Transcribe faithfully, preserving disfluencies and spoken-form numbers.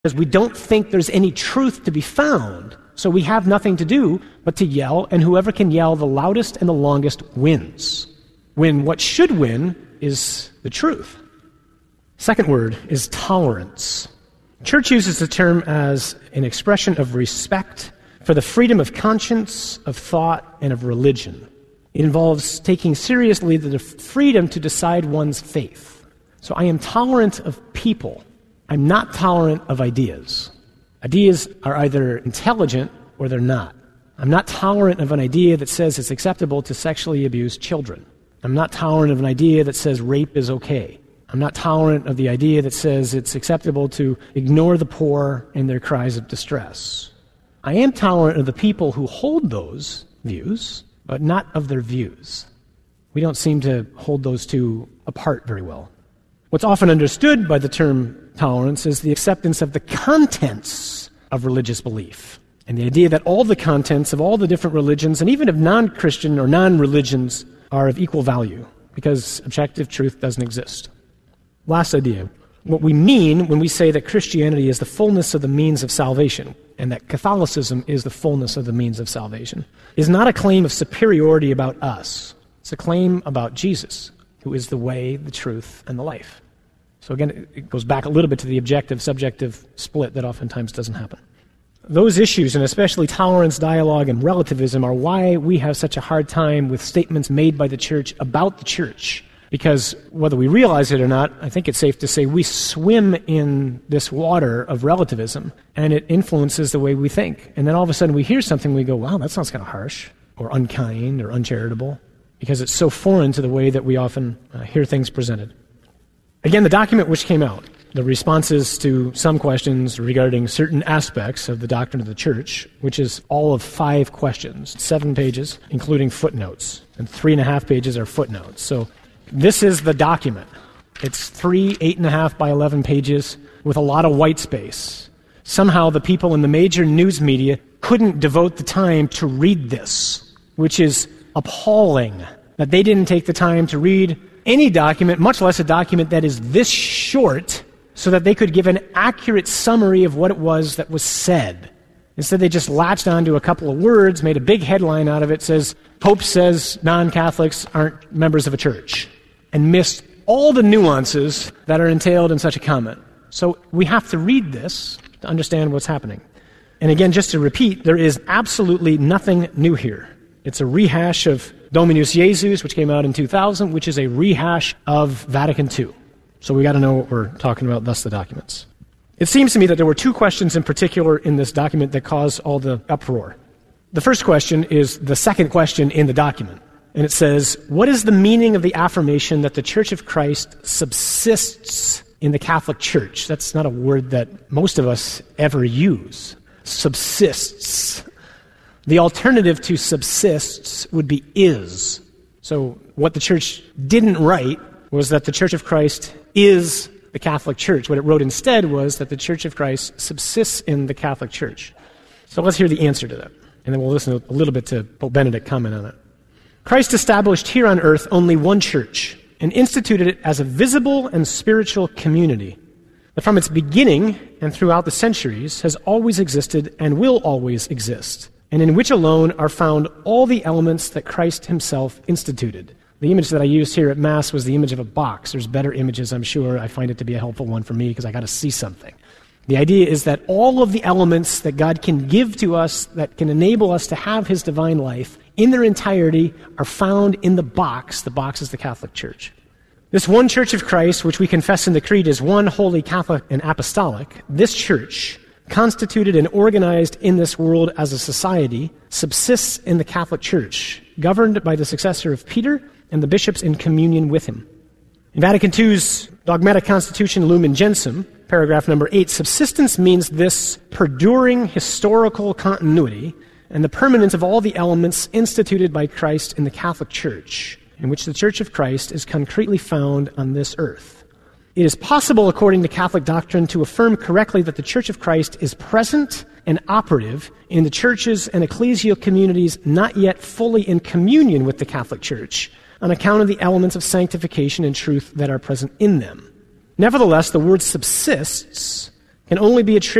because we don't think there's any truth to be found. So we have nothing to do but to yell, and whoever can yell the loudest and the longest wins. When what should win is the truth. Second word is tolerance. Church uses the term as an expression of respect for the freedom of conscience, of thought, and of religion. It involves taking seriously the freedom to decide one's faith. So I am tolerant of people. I'm not tolerant of ideas. Ideas are either intelligent or they're not. I'm not tolerant of an idea that says it's acceptable to sexually abuse children. I'm not tolerant of an idea that says rape is okay. I'm not tolerant of the idea that says it's acceptable to ignore the poor and their cries of distress. I am tolerant of the people who hold those views, but not of their views. We don't seem to hold those two apart very well. What's often understood by the term tolerance is the acceptance of the contents of religious belief, and the idea that all the contents of all the different religions, and even of non-Christian or non-religions, are of equal value, because objective truth doesn't exist. Last idea. What we mean when we say that Christianity is the fullness of the means of salvation, and that Catholicism is the fullness of the means of salvation, is not a claim of superiority about us. It's a claim about Jesus, who is the way, the truth, and the life. So again, it goes back a little bit to the objective-subjective split that oftentimes doesn't happen. Those issues, and especially tolerance, dialogue, and relativism, are why we have such a hard time with statements made by the church about the church. Because whether we realize it or not, I think it's safe to say we swim in this water of relativism, and it influences the way we think. And then all of a sudden we hear something, we go, wow, that sounds kind of harsh, or unkind, or uncharitable, because it's so foreign to the way that we often uh, hear things presented. Again, the document which came out, the responses to some questions regarding certain aspects of the doctrine of the church, which is all of five questions, seven pages, including footnotes, and three and a half pages are footnotes. So this is the document. It's three, eight and a half by eleven pages with a lot of white space. Somehow the people in the major news media couldn't devote the time to read this, which is appalling that they didn't take the time to read any document, much less a document that is this short, so that they could give an accurate summary of what it was that was said. Instead, they just latched onto a couple of words, made a big headline out of it, says, Pope says non-Catholics aren't members of a church, and missed all the nuances that are entailed in such a comment. So we have to read this to understand what's happening. And again, just to repeat, there is absolutely nothing new here. It's a rehash of Dominus Jesus, which came out in two thousand, which is a rehash of Vatican Two. So we got to know what we're talking about, thus the documents. It seems to me that there were two questions in particular in this document that caused all the uproar. The first question is the second question in the document. And it says, what is the meaning of the affirmation that the Church of Christ subsists in the Catholic Church? That's not a word that most of us ever use. Subsists. The alternative to subsists would be is. So what the church didn't write was that the Church of Christ is the Catholic Church. What it wrote instead was that the Church of Christ subsists in the Catholic Church. So let's hear the answer to that. And then we'll listen a little bit to Pope Benedict comment on it. Christ established here on earth only one church and instituted it as a visible and spiritual community that from its beginning and throughout the centuries has always existed and will always exist, and in which alone are found all the elements that Christ himself instituted. The image that I used here at Mass was the image of a box. There's better images, I'm sure. I find it to be a helpful one for me because I got to see something. The idea is that all of the elements that God can give to us that can enable us to have his divine life in their entirety are found in the box. The box is the Catholic Church. This one Church of Christ, which we confess in the Creed as one holy, Catholic, and apostolic, this church, constituted and organized in this world as a society, subsists in the Catholic Church, governed by the successor of Peter and the bishops in communion with him. In Vatican Two's Dogmatic Constitution Lumen Gentium, paragraph number eight, subsistence means this perduring historical continuity and the permanence of all the elements instituted by Christ in the Catholic Church, in which the Church of Christ is concretely found on this earth. It is possible, according to Catholic doctrine, to affirm correctly that the Church of Christ is present and operative in the churches and ecclesial communities not yet fully in communion with the Catholic Church, on account of the elements of sanctification and truth that are present in them. Nevertheless, the word subsists can only be attributed